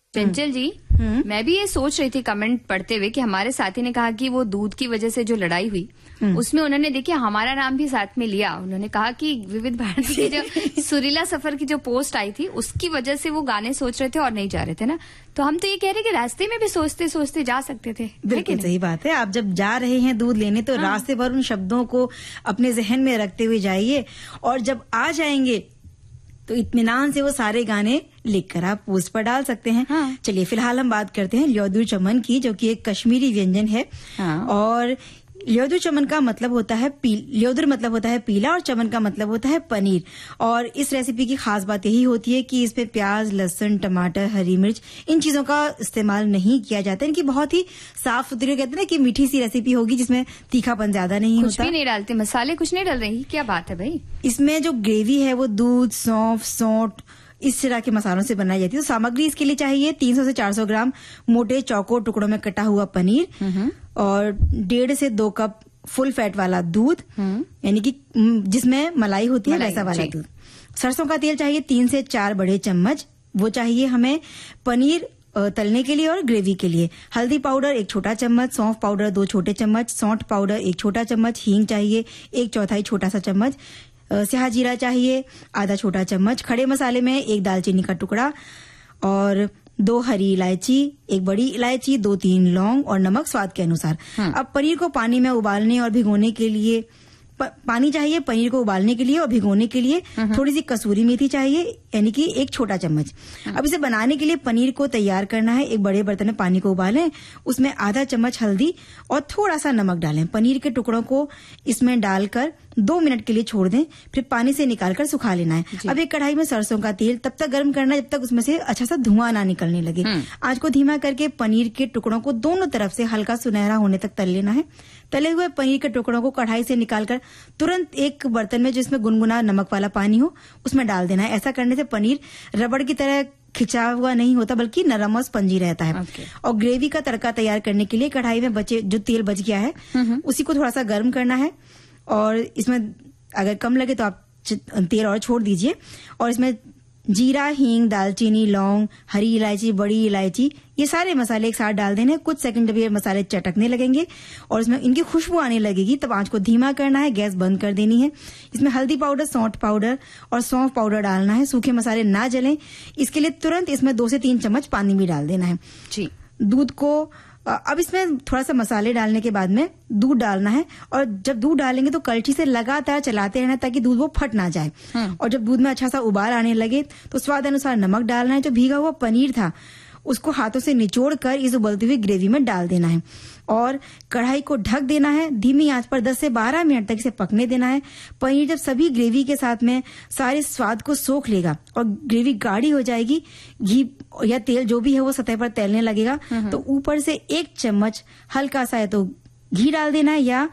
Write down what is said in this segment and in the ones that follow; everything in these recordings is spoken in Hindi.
चंचल जी, मैं भी ये सोच रही थी कमेंट पढ़ते हुए कि हमारे साथी ने कहा कि वो दूध की वजह से जो लड़ाई हुई उसमें उन्होंने देखिए हमारा नाम भी साथ में लिया। उन्होंने कहा कि विविध भारती की जो सुरीला सफर की जो पोस्ट आई थी उसकी वजह से वो गाने सोच रहे थे और नहीं जा रहे थे ना। तो हम तो ये कह रहे कि रास्ते में भी सोचते सोचते जा सकते थे। बिल्कुल सही बात है। आप जब जा रहे हैं दूध लेने तो रास्ते भर उन शब्दों को अपने जहन में रखते हुए जाइए और जब आ जाएंगे तो इत्मीनान से वो सारे गाने लिखकर आप पोस्ट पर डाल सकते हैं। चलिए फिलहाल हम बात करते हैं ल्योदु चमन की, जो कि एक कश्मीरी व्यंजन है। और ल्योदु चमन का मतलब होता है ल्योदुर मतलब होता है पीला और चमन का मतलब होता है पनीर। और इस रेसिपी की खास बात यही होती है कि इसमें प्याज, लहसुन, टमाटर, हरी मिर्च इन चीजों का इस्तेमाल नहीं किया जाता। इनकी बहुत ही साफ सुथरी, कहते हैं ना कि मीठी सी रेसिपी होगी जिसमें तीखापन ज्यादा नहीं होता। कुछ भी नहीं डालते, मसाले कुछ नहीं डाल रही, क्या बात है भाई। इसमें जो ग्रेवी है वो दूध, सौंफ, सौंठ इस तरह के मसालों से बनाई जाती है। तो सामग्री इसके लिए चाहिए 300 से 400 ग्राम मोटे चौकोर टुकड़ों में कटा हुआ पनीर और 1.5 से 2 कप फुल फैट वाला दूध, यानी कि जिसमें मलाई होती है वैसा वाला दूध। सरसों का तेल चाहिए 3 से 4 बड़े चम्मच, वो चाहिए हमें पनीर तलने के लिए और ग्रेवी के लिए। हल्दी पाउडर 1 छोटा चम्मच, सौंफ पाउडर 2 छोटे चम्मच, सौंठ पाउडर 1 छोटा चम्मच, हींग चाहिए 1/4 छोटा सा चम्मच, स्याह जीरा चाहिए आधा छोटा चम्मच, खड़े मसाले में 1 दालचीनी का टुकड़ा और 2 हरी इलायची, 1 बड़ी इलायची, 2-3 लौंग और नमक स्वाद के अनुसार। अब पनीर को पानी में उबालने और भिगोने के लिए पानी चाहिए, पनीर को उबालने के लिए और भिगोने के लिए थोड़ी सी कसूरी मेथी चाहिए, यानी कि 1 छोटा चम्मच। अब इसे बनाने के लिए पनीर को तैयार करना है। एक बड़े बर्तन में पानी को उबालें, उसमें आधा चम्मच हल्दी और थोड़ा सा नमक डालें। पनीर के टुकड़ों को इसमें डालकर 2 मिनट के लिए छोड़ दें, फिर पानी से निकालकर सुखा लेना है। अब एक कढ़ाई में सरसों का तेल तब तक गर्म करना है जब तक उसमें से अच्छा सा धुआं ना निकलने लगे। आंच को धीमा करके पनीर के टुकड़ों को दोनों तरफ से हल्का सुनहरा होने तक तल लेना है। तले हुए पनीर के टुकड़ों को कढ़ाई से निकालकर तुरंत एक बर्तन में जिसमें गुनगुना नमक वाला पानी हो उसमें डाल देना है। ऐसा करने से पनीर रबड़ की तरह खिंचा हुआ नहीं होता बल्कि नरम और स्पंजी रहता है। और ग्रेवी का तड़का तैयार करने के लिए कढ़ाई में जो तेल बच गया है उसी को थोड़ा सा गर्म करना है और इसमें अगर कम लगे तो आप तेल और छोड़ दीजिए और इसमें जीरा, हींग, दालचीनी, लौंग, हरी इलायची, बड़ी इलायची ये सारे मसाले एक साथ डाल देने। कुछ सेकंड जब ये मसाले चटकने लगेंगे और इसमें इनकी खुशबू आने लगेगी तब आंच को धीमा करना है, गैस बंद कर देनी है। इसमें हल्दी पाउडर, सौंठ पाउडर और सौंफ पाउडर डालना है। सूखे मसाले ना जलें इसके लिए तुरंत इसमें 2 से 3 चम्मच पानी भी डाल देना है। जी दूध को अब इसमें थोड़ा सा मसाले डालने के बाद में दूध डालना है और जब दूध डालेंगे तो कलछी से लगातार चलाते रहना ताकि दूध वो फट ना जाए। और जब दूध में अच्छा सा उबाल आने लगे तो स्वाद अनुसार नमक डालना है। जो भीगा हुआ पनीर था उसको हाथों से निचोड़ कर इस उबलती हुई ग्रेवी में डाल देना है और कढ़ाई को ढक देना है। धीमी आंच पर 10 से 12 मिनट तक इसे पकने देना है। पनीर जब सभी ग्रेवी के साथ में सारे स्वाद को सोख लेगा और ग्रेवी गाढ़ी हो जाएगी, घी या तेल जो भी है वो सतह पर तैरने लगेगा तो ऊपर से 1 चम्मच हल्का सा है तो घी डाल देना है या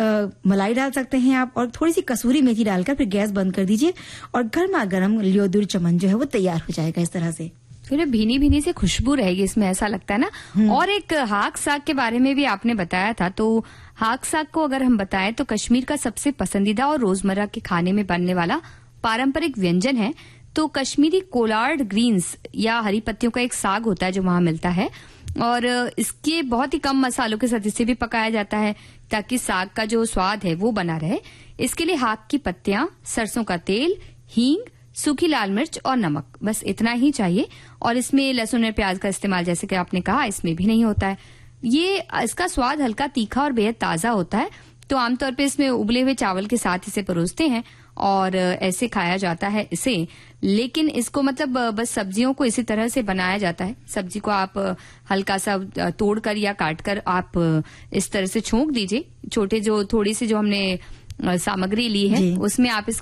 मलाई डाल सकते हैं आप और थोड़ी सी कसूरी मेथी डालकर फिर गैस बंद कर दीजिए और गर्मा गर्म ल्योदुर चमन जो है वो तैयार हो जाएगा इस तरह से। फिर भीनी भीनी से खुशबू रहेगी इसमें, ऐसा लगता है ना। और एक हाक साग के बारे में भी आपने बताया था, तो हाक साग को अगर हम बताएं तो कश्मीर का सबसे पसंदीदा और रोजमर्रा के खाने में बनने वाला पारंपरिक व्यंजन है। तो कश्मीरी कोलार्ड ग्रीन्स या हरी पत्तियों का एक साग होता है जो वहां मिलता है और इसके बहुत ही कम मसालों के साथ इसे भी पकाया जाता है ताकि साग का जो स्वाद है वो बना रहे। इसके लिए हाक की पत्तियां, सरसों का तेल, हींग, सूखी लाल मिर्च और नमक, बस इतना ही चाहिए। और इसमें लहसुन और प्याज का इस्तेमाल जैसे कि आपने कहा इसमें भी नहीं होता है। इसका स्वाद हल्का तीखा और बेहद ताजा होता है। तो आमतौर पे इसमें उबले हुए चावल के साथ इसे परोसते हैं और ऐसे खाया जाता है इसे। लेकिन इसको मतलब बस सब्जियों को इसी तरह से बनाया जाता है। सब्जी को आप हल्का सा तोड़कर या काटकर आप इस तरह से छोंक दीजिए। छोटे जो थोड़ी सी जो हमने सामग्री ली है उसमें आप